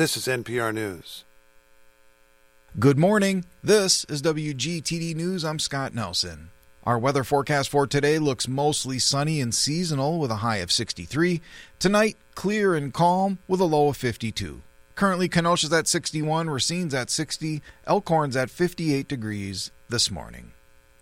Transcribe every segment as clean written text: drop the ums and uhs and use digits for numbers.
This is NPR News. Good morning. This is WGTD News. I'm Scott Nelson. Our weather forecast for today looks mostly sunny and seasonal with a high of 63. Tonight, clear and calm with a low of 52. Currently, Kenosha's at 61, Racine's at 60, Elkhorn's at 58 degrees this morning.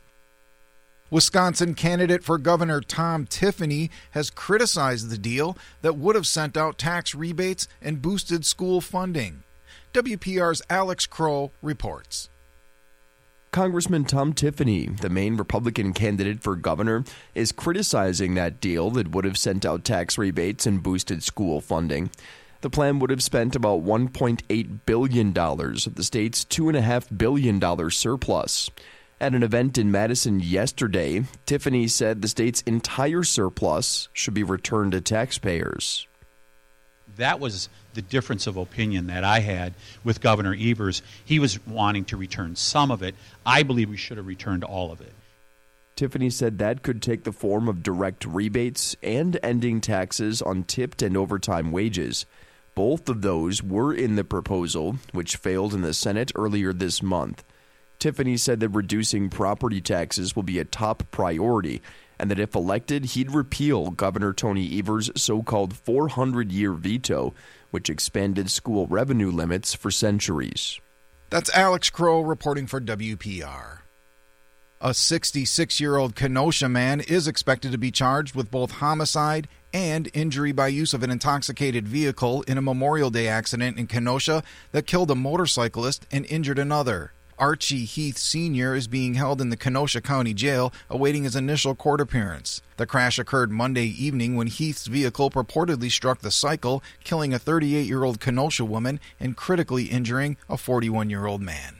Wisconsin candidate for governor Tom Tiffany has criticized the deal that would have sent out tax rebates and boosted school funding. WPR's Alex Crow reports. Congressman Tom Tiffany, the Maine Republican candidate for governor, is criticizing that deal that would have sent out tax rebates and boosted school funding. The plan would have spent about $1.8 billion of the state's $2.5 billion surplus. At an event in Madison yesterday, Tiffany said the state's entire surplus should be returned to taxpayers. That was the difference of opinion that I had with Governor Evers. He was wanting to return some of it. I believe we should have returned all of it. Tiffany said that could take the form of direct rebates and ending taxes on tipped and overtime wages. Both of those were in the proposal, which failed in the Senate earlier this month. Tiffany said that reducing property taxes will be a top priority, and that if elected, he'd repeal Governor Tony Evers' so-called 400-year veto, which expanded school revenue limits for centuries. That's Alex Crow reporting for WPR. A 66-year-old Kenosha man is expected to be charged with both homicide and injury by use of an intoxicated vehicle in a Memorial Day accident in Kenosha that killed a motorcyclist and injured another. Archie Heath Sr. is being held in the Kenosha County Jail, awaiting his initial court appearance. The crash occurred Monday evening when Heath's vehicle purportedly struck the cycle, killing a 38-year-old Kenosha woman and critically injuring a 41-year-old man.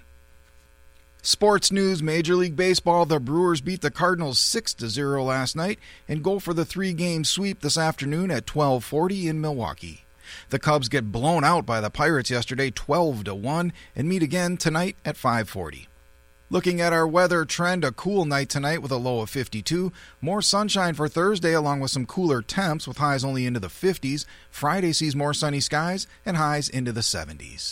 Sports news: Major League Baseball, the Brewers beat the Cardinals 6-0 last night and go for the 3-game sweep this afternoon at 12:40 in Milwaukee. The Cubs get blown out by the Pirates yesterday 12-1 and meet again tonight at 5:40. Looking at our weather trend, a cool night tonight with a low of 52. More sunshine for Thursday along with some cooler temps with highs only into the 50s. Friday sees more sunny skies and highs into the 70s.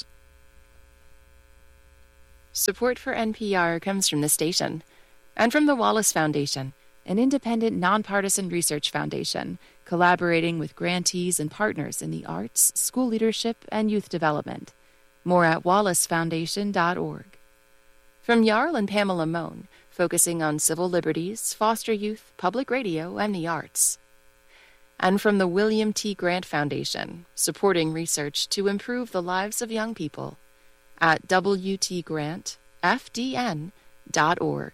Support for NPR comes from the station and from the Wallace Foundation, an independent, nonpartisan research foundation collaborating with grantees and partners in the arts, school leadership, and youth development. More at wallacefoundation.org. From Jarl and Pamela Mohn, focusing on civil liberties, foster youth, public radio, and the arts. And from the William T. Grant Foundation, supporting research to improve the lives of young people at wtgrantfdn.org.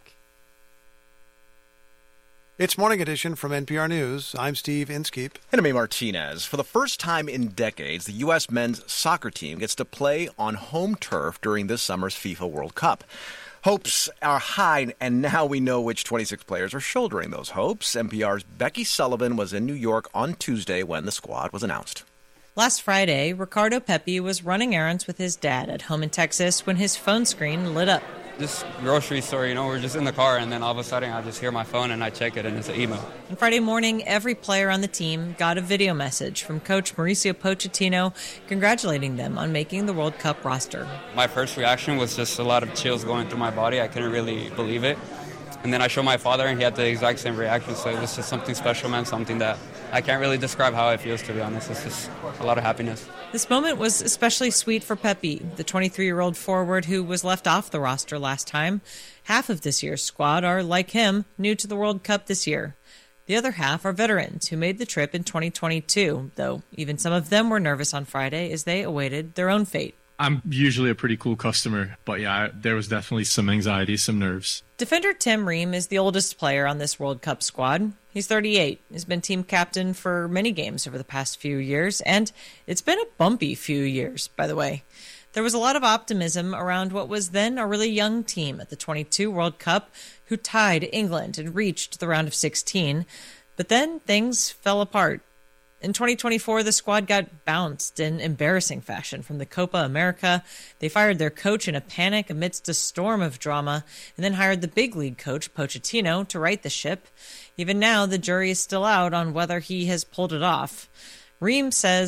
It's Morning Edition from NPR News. I'm Steve Inskeep. And I'm A. Martinez. For the first time in decades, the U.S. men's soccer team gets to play on home turf during this summer's FIFA World Cup. Hopes are high, and now we know which 26 players are shouldering those hopes. NPR's Becky Sullivan was in New York on Tuesday when the squad was announced. Last Friday, Ricardo Pepi was running errands with his dad at home in Texas when his phone screen lit up. Just grocery store, we're just in the car, and then all of a sudden I just hear my phone and I check it, and it's an email. On Friday morning, every player on the team got a video message from coach Mauricio Pochettino congratulating them on making the World Cup roster. My first reaction was just a lot of chills going through my body. I couldn't really believe it. And then I showed my father, and he had the exact same reaction, so it was just something special, man, something that I can't really describe how it feels, to be honest. It's just a lot of happiness. This moment was especially sweet for Pepi, the 23-year-old forward who was left off the roster last time. Half of this year's squad are, like him, new to the World Cup this year. The other half are veterans who made the trip in 2022, though even some of them were nervous on Friday as they awaited their own fate. I'm usually a pretty cool customer, but yeah, there was definitely some anxiety, some nerves. Defender Tim Ream is the oldest player on this World Cup squad. He's 38, has been team captain for many games over the past few years, and it's been a bumpy few years, by the way. There was a lot of optimism around what was then a really young team at the 22 World Cup who tied England and reached the round of 16, but then things fell apart. In 2024, the squad got bounced in embarrassing fashion from the Copa America. They fired their coach in a panic amidst a storm of drama, and then hired the big league coach, Pochettino, to right the ship. Even now, the jury is still out on whether he has pulled it off. Ream says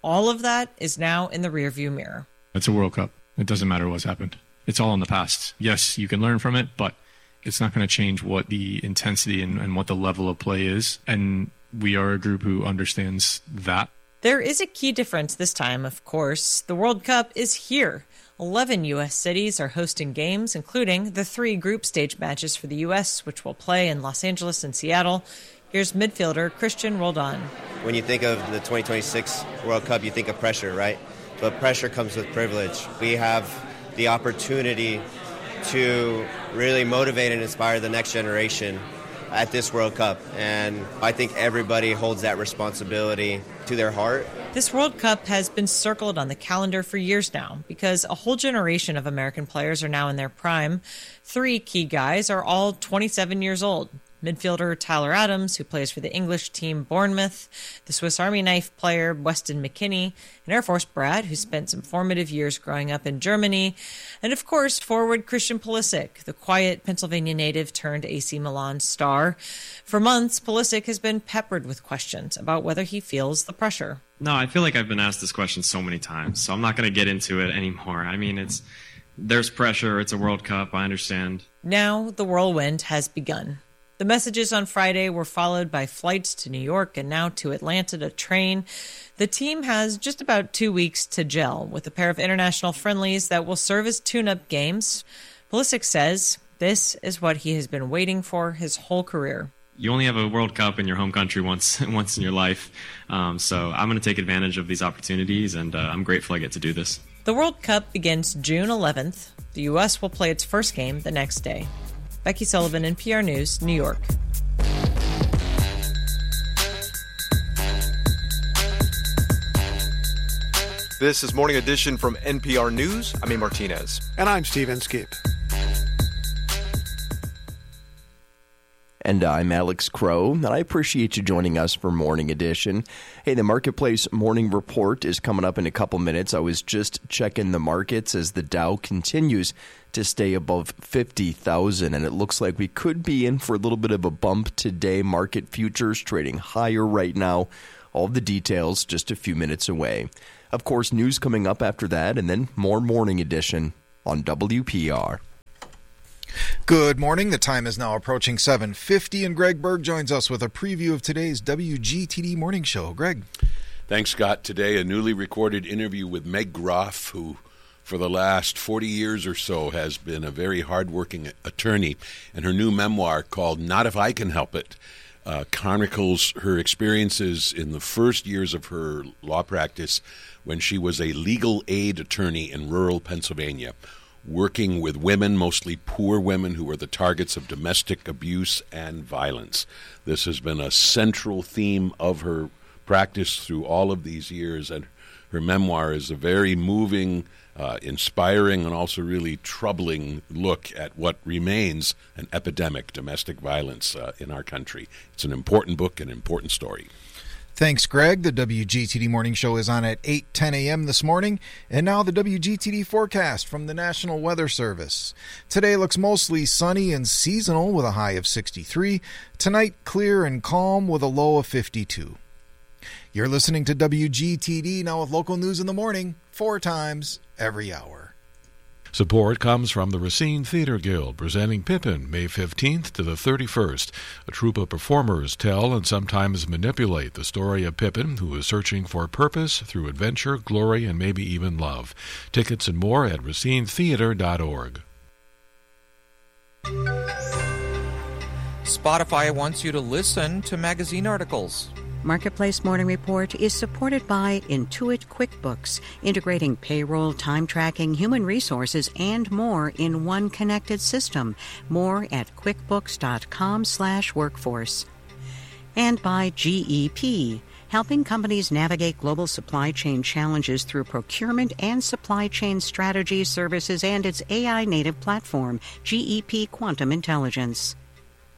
All of that is now in the rearview mirror. It's a World Cup. It doesn't matter what's happened. It's all in the past. Yes, you can learn from it, but it's not going to change what the intensity and what the level of play is. And we are a group who understands that. There is a key difference this time, of course. The World Cup is here. 11 U.S. cities are hosting games, including the 3 group stage matches for the U.S., which will play in Los Angeles and Seattle. Here's midfielder Christian Roldan. When you think of the 2026 World Cup, you think of pressure, right? But pressure comes with privilege. We have the opportunity to really motivate and inspire the next generation at this World Cup. And I think everybody holds that responsibility to their heart. This World Cup has been circled on the calendar for years now because a whole generation of American players are now in their prime. 3 key guys are all 27 years old. Midfielder Tyler Adams, who plays for the English team Bournemouth, the Swiss Army knife player Weston McKennie, and Air Force Brad, who spent some formative years growing up in Germany, and of course forward Christian Pulisic, the quiet Pennsylvania native turned AC Milan star. For months, Pulisic has been peppered with questions about whether he feels the pressure. No, I feel like I've been asked this question so many times, so I'm not going to get into it anymore. I mean, there's pressure, it's a World Cup, I understand. Now the whirlwind has begun. The messages on Friday were followed by flights to New York and now to Atlanta to train. The team has just about 2 weeks to gel with a pair of international friendlies that will serve as tune-up games. Pulisic says this is what he has been waiting for his whole career. You only have a World Cup in your home country once in your life, so I'm going to take advantage of these opportunities, and I'm grateful I get to do this. The World Cup begins June 11th. The U.S. will play its first game the next day. Becky Sullivan, NPR News, New York. This is Morning Edition from NPR News. I'm Amy Martinez. And I'm Steve Inskeep. And I'm Alex Crow, and I appreciate you joining us for Morning Edition. Hey, the Marketplace Morning Report is coming up in a couple minutes. I was just checking the markets as the Dow continues to stay above 50,000, and it looks like we could be in for a little bit of a bump today. Market futures trading higher right now. All the details just a few minutes away. Of course, news coming up after that, and then more Morning Edition on WPR. Good morning. The time is now approaching 7:50, and Greg Berg joins us with a preview of today's WGTD Morning Show. Greg. Thanks, Scott. Today, a newly recorded interview with Meg Groff, who for the last 40 years or so has been a very hardworking attorney, and her new memoir called Not If I Can Help It chronicles her experiences in the first years of her law practice when she was a legal aid attorney in rural Pennsylvania, working with women, mostly poor women, who were the targets of domestic abuse and violence. This has been a central theme of her practice through all of these years, and her memoir is a very moving, inspiring, and also really troubling look at what remains an epidemic, domestic violence in our country. It's an important book, an important story. Thanks, Greg. The WGTD Morning Show is on at 8:10 a.m. this morning. And now the WGTD forecast from the National Weather Service. Today looks mostly sunny and seasonal with a high of 63. Tonight, clear and calm with a low of 52. You're listening to WGTD now with local news in the morning, 4 times every hour. Support comes from the Racine Theater Guild, presenting Pippin May 15th to the 31st. A troupe of performers tell and sometimes manipulate the story of Pippin, who is searching for purpose through adventure, glory, and maybe even love. Tickets and more at racinetheater.org. Spotify wants you to listen to magazine articles. Marketplace Morning Report is supported by Intuit QuickBooks, integrating payroll, time tracking, human resources, and more in one connected system. More at quickbooks.com/workforce. And by GEP, helping companies navigate global supply chain challenges through procurement and supply chain strategy services and its AI-native platform, GEP Quantum Intelligence.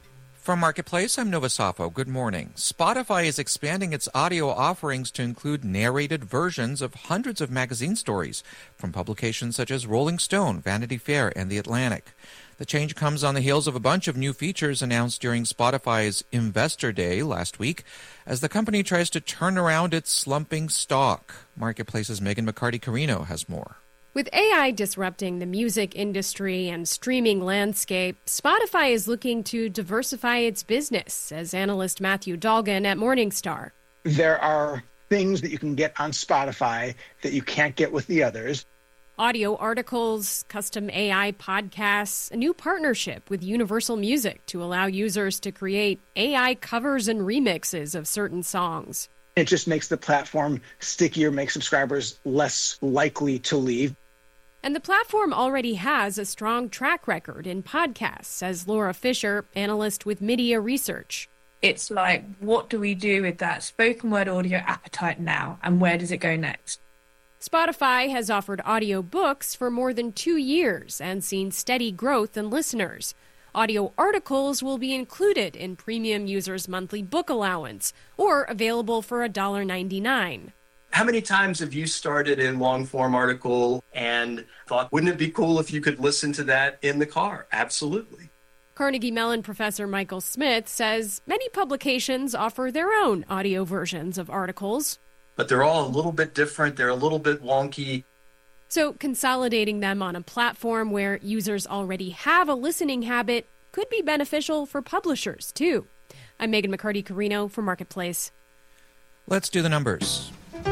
From Marketplace, I'm Nova Safo. Good morning. Spotify is expanding its audio offerings to include narrated versions of hundreds of magazine stories from publications such as Rolling Stone, Vanity Fair, and The Atlantic. The change comes on the heels of a bunch of new features announced during Spotify's Investor Day last week as the company tries to turn around its slumping stock. Marketplace's Megan McCarty-Carino has more. With AI disrupting the music industry and streaming landscape, Spotify is looking to diversify its business, says analyst Matthew Dolgan at Morningstar. There are things that you can get on Spotify that you can't get with the others. Audio articles, custom AI podcasts, a new partnership with Universal Music to allow users to create AI covers and remixes of certain songs. It just makes the platform stickier, makes subscribers less likely to leave. And the platform already has a strong track record in podcasts, says Laura Fisher, analyst with Media Research. It's like, what do we do with that spoken word audio appetite now, and where does it go next? Spotify has offered audio books for more than 2 years and seen steady growth in listeners. Audio articles will be included in premium users' monthly book allowance, or available for $1.99. How many times have you started a long-form article and thought, wouldn't it be cool if you could listen to that in the car? Absolutely. Carnegie Mellon professor Michael Smith says many publications offer their own audio versions of articles. But they're all a little bit different. They're a little bit wonky. So consolidating them on a platform where users already have a listening habit could be beneficial for publishers, too. I'm Megan McCarty-Carino for Marketplace. Let's do the numbers.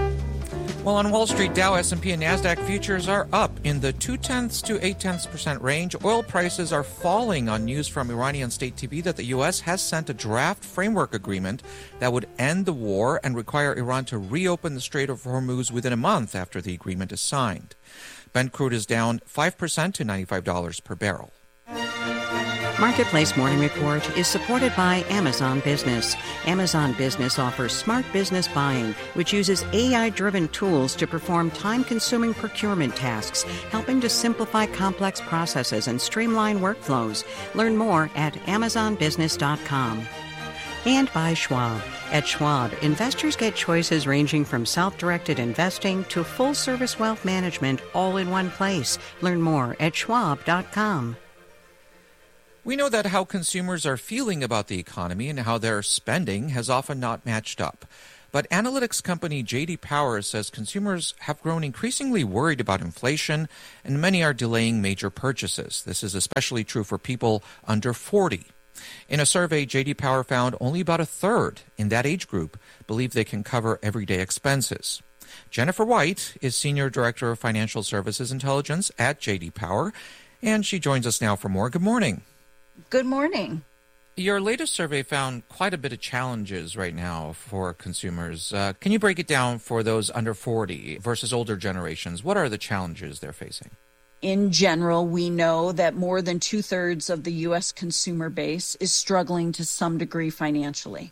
Well, on Wall Street, Dow, S&P, and NASDAQ futures are up in the 0.2 to 0.8% range. Oil prices are falling on news from Iranian state TV that the U.S. has sent a draft framework agreement that would end the war and require Iran to reopen the Strait of Hormuz within a month after the agreement is signed. Brent crude is down 5% to $95 per barrel. Marketplace Morning Report is supported by Amazon Business. Amazon Business offers smart business buying, which uses AI-driven tools to perform time-consuming procurement tasks, helping to simplify complex processes and streamline workflows. Learn more at amazonbusiness.com. And by Schwab. At Schwab, investors get choices ranging from self-directed investing to full-service wealth management all in one place. Learn more at schwab.com. We know that how consumers are feeling about the economy and how they're spending has often not matched up. But analytics company J.D. Power says consumers have grown increasingly worried about inflation, and many are delaying major purchases. This is especially true for people under 40. In a survey, J.D. Power found only about a third in that age group believe they can cover everyday expenses. Jennifer White is Senior Director of Financial Services Intelligence at J.D. Power, and she joins us now for more. Good morning. Good morning. Your latest survey found quite a bit of challenges right now for consumers. Can you break it down for those under 40 versus older generations? What are the challenges they're facing? In general, we know that more than 2/3 of the U.S. consumer base is struggling to some degree financially.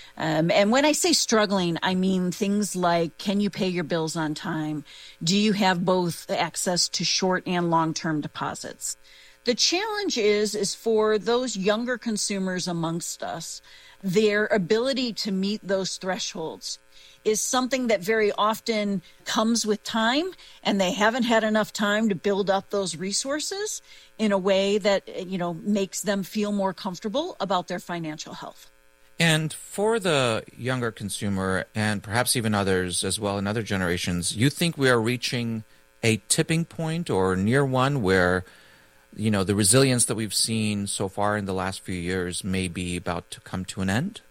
And when I say struggling, I mean things like, can you pay your bills on time? Do you have both access to short and long-term deposits? The challenge is for those younger consumers amongst us, their ability to meet those thresholds is something that very often comes with time, and they haven't had enough time to build up those resources in a way that, makes them feel more comfortable about their financial health. And for the younger consumer, and perhaps even others as well in other generations, you think we are reaching a tipping point or near one where the resilience that we've seen so far in the last few years may be about to come to an end?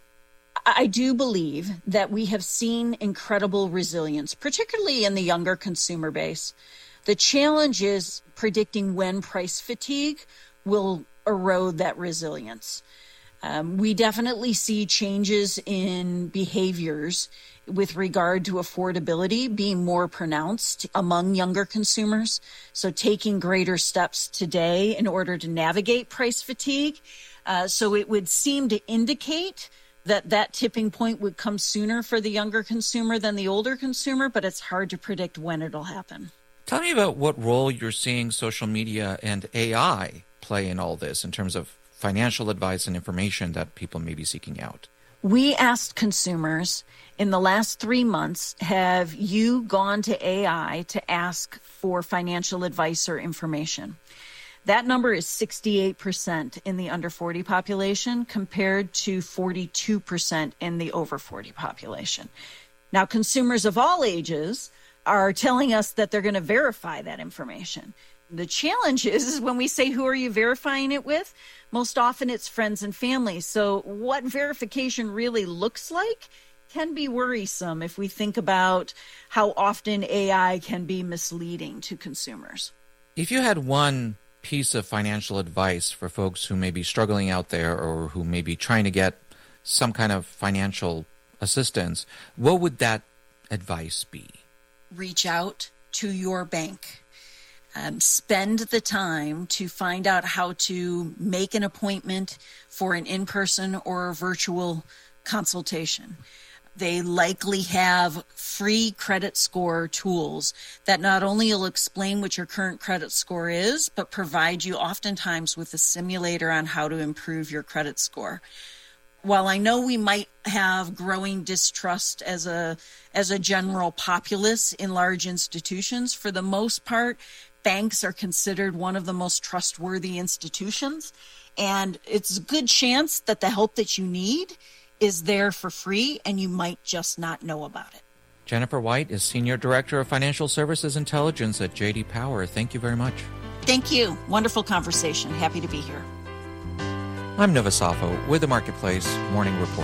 I do believe that we have seen incredible resilience, particularly in the younger consumer base. The challenge is predicting when price fatigue will erode that resilience. We definitely see changes in behaviors with regard to affordability being more pronounced among younger consumers. So taking greater steps today in order to navigate price fatigue. So it would seem to indicate that tipping point would come sooner for the younger consumer than the older consumer, but it's hard to predict when it'll happen. Tell me about what role you're seeing social media and AI play in all this in terms of financial advice and information that people may be seeking out? We asked consumers in the last 3 months, have you gone to AI to ask for financial advice or information? That number is 68% in the under 40 population compared to 42% in the over 40 population. Now, consumers of all ages are telling us that they're going to verify that information. The challenge is when we say, who are you verifying it with? Most often it's friends and family. So what verification really looks like can be worrisome if we think about how often AI can be misleading to consumers. If you had one piece of financial advice for folks who may be struggling out there or who may be trying to get some kind of financial assistance, what would that advice be? Reach out to your bank. Spend the time to find out how to make an appointment for an in-person or a virtual consultation. They likely have free credit score tools that not only will explain what your current credit score is, but provide you oftentimes with a simulator on how to improve your credit score. While I know we might have growing distrust as a general populace in large institutions, for the most part, banks are considered one of the most trustworthy institutions, and it's a good chance that the help that you need is there for free, and you might just not know about it. Jennifer White is Senior Director of Financial Services Intelligence at J.D. Power. Thank you very much. Thank you. Wonderful conversation. Happy to be here. I'm Nova Safo with the Marketplace Morning Report.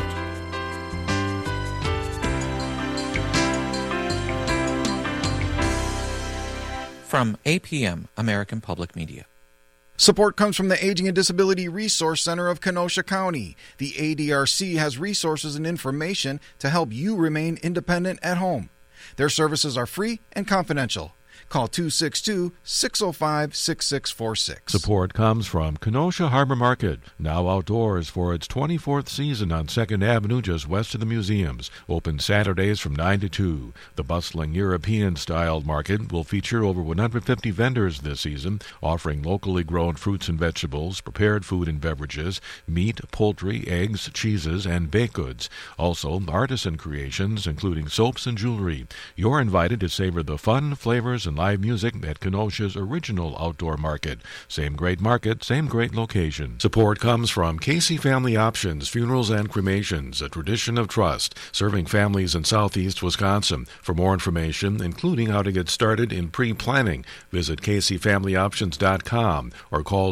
From APM, American Public Media. Support comes from the Aging and Disability Resource Center of Kenosha County. The ADRC has resources and information to help you remain independent at home. Their services are free and confidential. Call 262-605-6646. Support comes from Kenosha Harbor Market, now outdoors for its 24th season on 2nd Avenue just west of the museums. Open Saturdays from 9 to 2. The bustling European-styled market will feature over 150 vendors this season, offering locally grown fruits and vegetables, prepared food and beverages, meat, poultry, eggs, cheeses, and baked goods. Also, artisan creations, including soaps and jewelry. You're invited to savor the fun, flavors, and live music at Kenosha's original outdoor market. Same great market, same great location. Support comes from Casey Family Options, Funerals and Cremations, a tradition of trust, serving families in southeast Wisconsin. For more information, including how to get started in pre-planning, visit CaseyFamilyOptions.com or call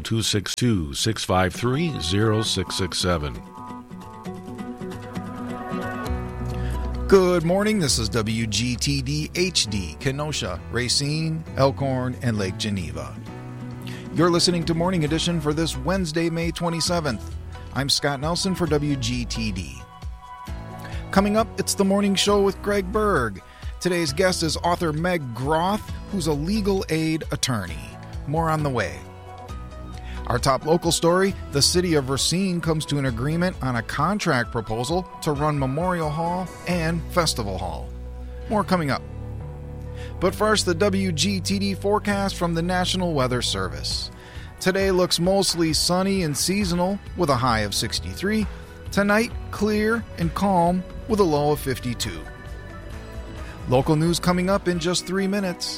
262-653-0667. Good morning, this is WGTD HD, Kenosha, Racine, Elkhorn, and Lake Geneva. You're listening to Morning Edition for this Wednesday, May 27th. I'm Scott Nelson for WGTD. Coming up, it's the Morning Show with Greg Berg. Today's guest is author Meg Groth, who's a legal aid attorney. More on the way. Our top local story, the city of Racine comes to an agreement on a contract proposal to run Memorial Hall and Festival Hall. More coming up. But first, the WGTD forecast from the National Weather Service. Today looks mostly sunny and seasonal with a high of 63. Tonight, clear and calm with a low of 52. Local news coming up in just 3 minutes.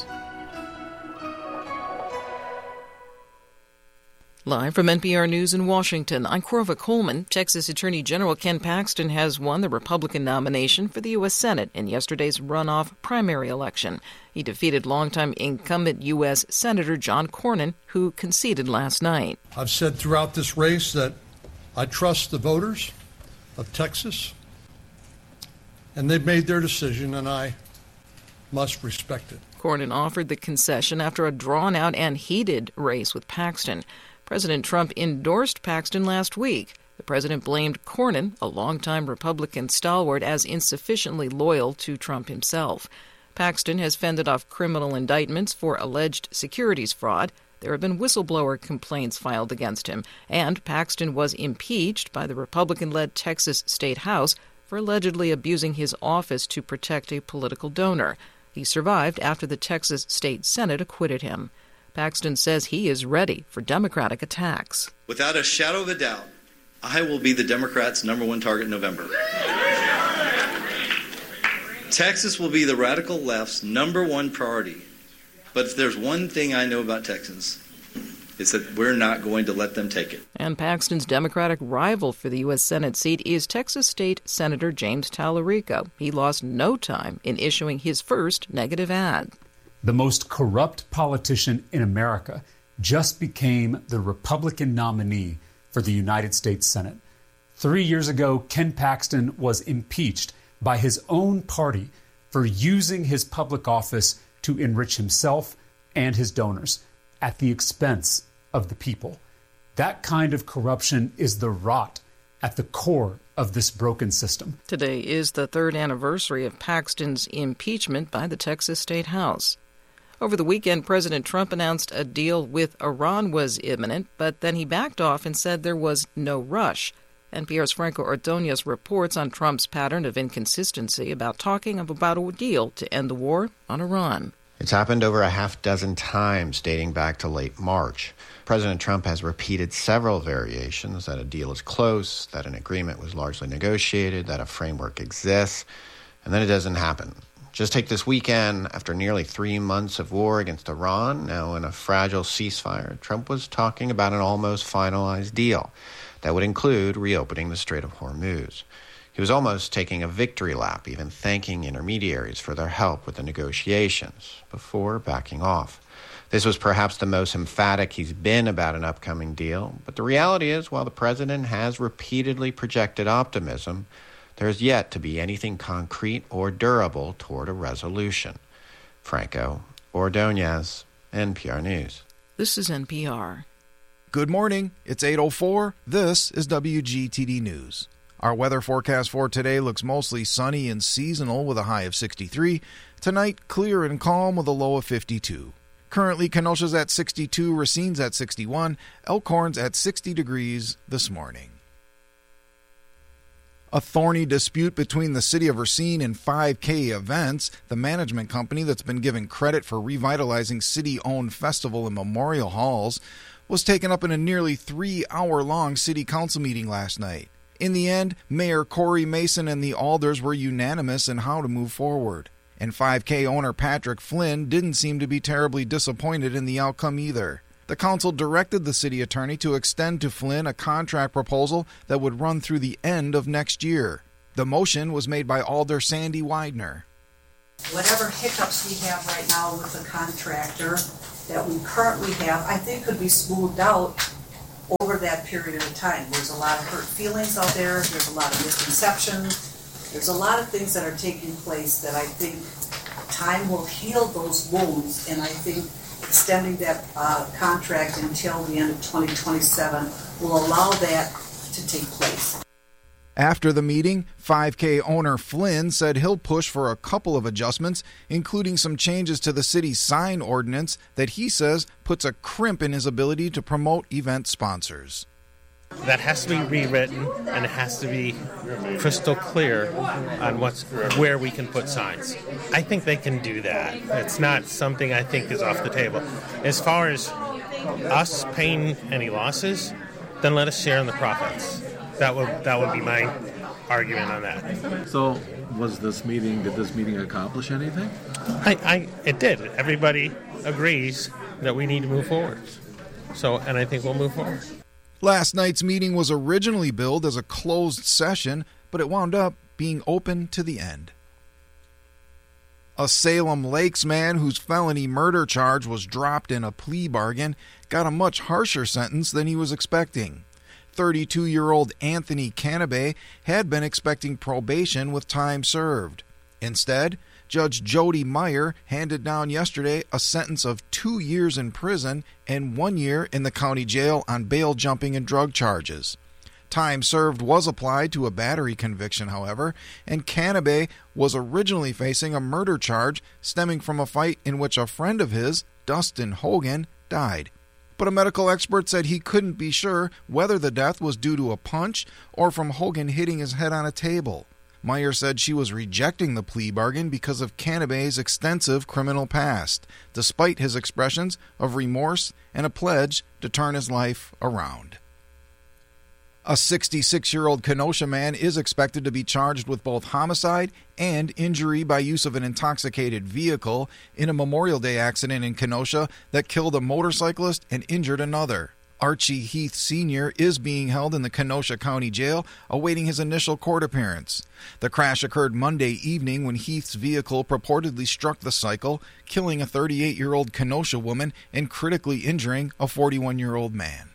Live from NPR News in Washington, I'm Corva Coleman. Texas Attorney General Ken Paxton has won the Republican nomination for the U.S. Senate in yesterday's runoff primary election. He defeated longtime incumbent U.S. Senator John Cornyn, who conceded last night. I've said throughout this race that I trust the voters of Texas, and they've made their decision, and I must respect it. Cornyn offered the concession after a drawn-out and heated race with Paxton. President Trump endorsed Paxton last week. The president blamed Cornyn, a longtime Republican stalwart, as insufficiently loyal to Trump himself. Paxton has fended off criminal indictments for alleged securities fraud. There have been whistleblower complaints filed against him, and Paxton was impeached by the Republican-led Texas State House for allegedly abusing his office to protect a political donor. He survived after the Texas State Senate acquitted him. Paxton says he is ready for Democratic attacks. Without a shadow of a doubt, I will be the Democrats' #1 target in November. Texas will be the radical left's #1 priority. But if there's one thing I know about Texans, it's that we're not going to let them take it. And Paxton's Democratic rival for the U.S. Senate seat is Texas State Senator James Tallarico. He lost no time in issuing his first negative ad. The most corrupt politician in America just became the Republican nominee for the United States Senate. 3 years ago, Ken Paxton was impeached by his own party for using his public office to enrich himself and his donors at the expense of the people. That kind of corruption is the rot at the core of this broken system. Today is the third anniversary of Paxton's impeachment by the Texas State House. Over the weekend, President Trump announced a deal with Iran was imminent, but then he backed off and said there was no rush. NPR's Franco Ordonez reports on Trump's pattern of inconsistency about talking about a deal to end the war on Iran. It's happened over a half dozen times dating back to late March. President Trump has repeated several variations that a deal is close, that an agreement was largely negotiated, that a framework exists, and then it doesn't happen. Just take this weekend. After nearly 3 months of war against Iran, now in a fragile ceasefire, Trump was talking about an almost finalized deal that would include reopening the Strait of Hormuz. He was almost taking a victory lap, even thanking intermediaries for their help with the negotiations, before backing off. This was perhaps the most emphatic he's been about an upcoming deal, but the reality is, while the president has repeatedly projected optimism, there is yet to be anything concrete or durable toward a resolution. Franco Ordonez, NPR News. This is NPR. Good morning. It's 8:04. This is WGTD News. Our weather forecast for today looks mostly sunny and seasonal with a high of 63. Tonight, clear and calm with a low of 52. Currently, Kenosha's at 62, Racine's at 61, Elkhorn's at 60 degrees this morning. A thorny dispute between the city of Racine and 5K Events, the management company that's been given credit for revitalizing city-owned festival and memorial halls, was taken up in a nearly 3-hour-long city council meeting last night. In the end, Mayor Corey Mason and the alders were unanimous in how to move forward. And 5K owner Patrick Flynn didn't seem to be terribly disappointed in the outcome either. The council directed the city attorney to extend to Flynn a contract proposal that would run through the end of next year. The motion was made by Alder Sandy Widener. Whatever hiccups we have right now with the contractor that we currently have, I think could be smoothed out over that period of time. There's a lot of hurt feelings out there. There's a lot of misconceptions. There's a lot of things that are taking place that I think time will heal those wounds, and I think extending that contract until the end of 2027 will allow that to take place. After the meeting, 5K owner Flynn said he'll push for a couple of adjustments, including some changes to the city's sign ordinance that he says puts a crimp in his ability to promote event sponsors. That has to be rewritten, and it has to be crystal clear on where we can put signs. I think they can do that. It's not something I think is off the table. As far as us paying any losses, then let us share in the profits. That would be my argument on that. So, did this meeting accomplish anything? It did. Everybody agrees that we need to move forward. And I think we'll move forward. Last night's meeting was originally billed as a closed session, but it wound up being open to the end. A Salem Lakes man whose felony murder charge was dropped in a plea bargain got a much harsher sentence than he was expecting. 32-year-old Anthony Canabay had been expecting probation with time served. Instead, Judge Jody Meyer handed down yesterday a sentence of 2 years in prison and 1 year in the county jail on bail jumping and drug charges. Time served was applied to a battery conviction, however, and Canabay was originally facing a murder charge stemming from a fight in which a friend of his, Dustin Hogan, died. But a medical expert said he couldn't be sure whether the death was due to a punch or from Hogan hitting his head on a table. Meyer said she was rejecting the plea bargain because of Canabay's extensive criminal past, despite his expressions of remorse and a pledge to turn his life around. A 66-year-old Kenosha man is expected to be charged with both homicide and injury by use of an intoxicated vehicle in a Memorial Day accident in Kenosha that killed a motorcyclist and injured another. Archie Heath Sr. is being held in the Kenosha County Jail, awaiting his initial court appearance. The crash occurred Monday evening when Heath's vehicle purportedly struck the cycle, killing a 38-year-old Kenosha woman and critically injuring a 41-year-old man.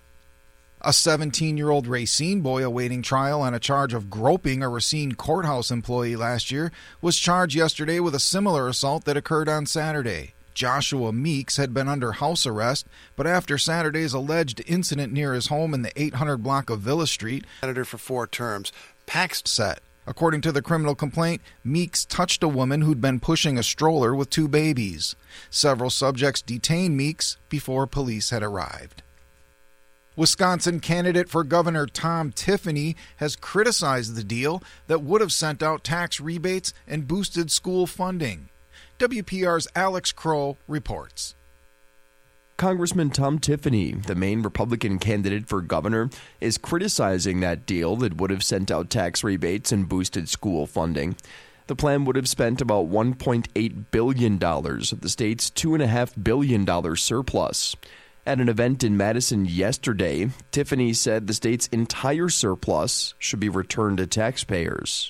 A 17-year-old Racine boy awaiting trial on a charge of groping a Racine courthouse employee last year was charged yesterday with a similar assault that occurred on Saturday. Joshua Meeks had been under house arrest, but after Saturday's alleged incident near his home in the 800 block of Villa Street, senator for 4 terms, Paxton set. According to the criminal complaint, Meeks touched a woman who'd been pushing a stroller with 2 babies. Several subjects detained Meeks before police had arrived. Wisconsin candidate for governor Tom Tiffany has criticized the deal that would have sent out tax rebates and boosted school funding. WPR's Alex Crow reports. Congressman Tom Tiffany, the Maine Republican candidate for governor, is criticizing that deal that would have sent out tax rebates and boosted school funding. The plan would have spent about $1.8 billion of the state's $2.5 billion surplus. At an event in Madison yesterday, Tiffany said the state's entire surplus should be returned to taxpayers.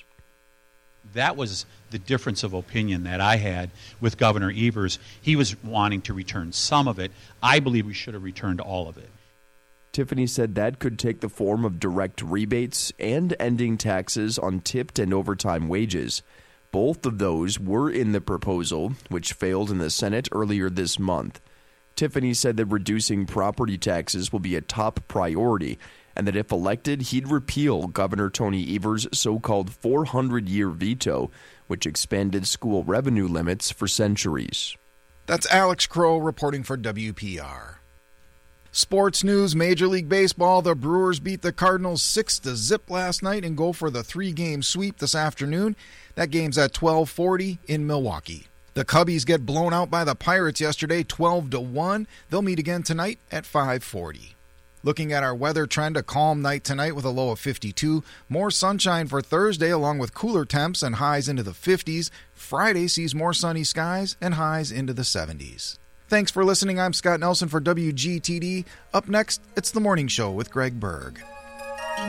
That was the difference of opinion that I had with Governor Evers. He was wanting to return some of it. I believe we should have returned all of it. Tiffany said that could take the form of direct rebates and ending taxes on tipped and overtime wages. Both of those were in the proposal, which failed in the Senate earlier this month. Tiffany said that reducing property taxes will be a top priority, and that if elected, he'd repeal Governor Tony Evers' so-called 400-year veto, which expanded school revenue limits for centuries. That's Alex Crow reporting for WPR. Sports news, Major League Baseball. The Brewers beat the Cardinals 6-0 last night and go for the 3-game sweep this afternoon. That game's at 12:40 in Milwaukee. The Cubbies get blown out by the Pirates yesterday, 12-1. They'll meet again tonight at 5:40. Looking at our weather trend, a calm night tonight with a low of 52. More sunshine for Thursday along with cooler temps and highs into the 50s. Friday sees more sunny skies and highs into the 70s. Thanks for listening. I'm Scott Nelson for WGTD. Up next, it's The Morning Show with Greg Berg.